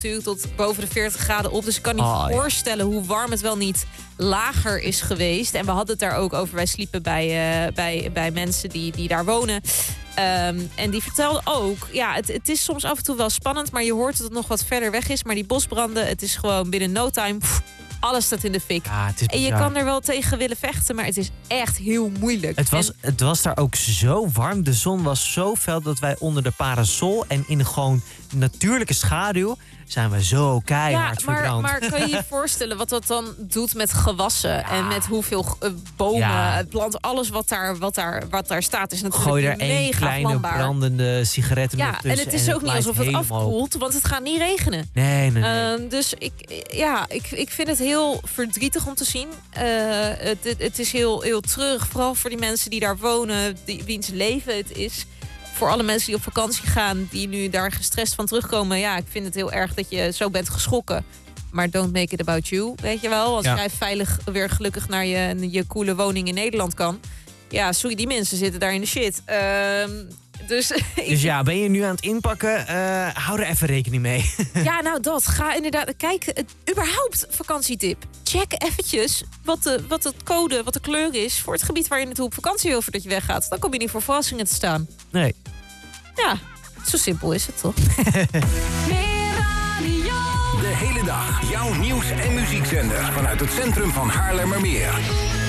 natuurlijk tot boven de 40 graden op. Dus ik kan niet voorstellen hoe warm het wel niet lager is geweest. En we hadden het daar ook over. Wij sliepen bij mensen die daar wonen. En die vertelden ook, ja, het is soms af en toe wel spannend, maar je hoort dat het nog wat verder weg is. Maar die bosbranden, het is gewoon binnen no time, alles staat in de fik. Ja, het is en je kan er wel tegen willen vechten, maar het is echt heel moeilijk. Het was daar ook zo warm. De zon was zo fel dat wij onder de parasol en in gewoon natuurlijke schaduw zijn we zo keihard verbrand. Maar kan je je voorstellen wat dat dan doet met gewassen en met hoeveel bomen, planten, alles wat daar staat is natuurlijk gooi er mega één kleine vlambaar. brandende sigaretten Ja, en het is ook niet alsof het afkoelt, want het gaat niet regenen. Nee. Dus ik vind het heel verdrietig om te zien. Het is heel treurig, vooral voor die mensen die daar wonen, wiens leven het is. Voor alle mensen die op vakantie gaan, die nu daar gestrest van terugkomen. Ja, ik vind het heel erg dat je zo bent geschrokken. Maar don't make it about you, weet je wel. Als jij veilig weer gelukkig naar je coole woning in Nederland kan. Ja, sorry, die mensen zitten daar in de shit. Dus ja, ben je nu aan het inpakken? Hou er even rekening mee. Ja, nou dat. Ga inderdaad. Kijk, überhaupt vakantietip. Check eventjes wat de kleur is voor het gebied waar je naartoe op vakantie wil voordat je weggaat. Dan kom je niet voor verrassingen te staan. Nee. Ja, zo simpel is het toch? Meer radio. De hele dag jouw nieuws- en muziekzender vanuit het centrum van Haarlemmermeer.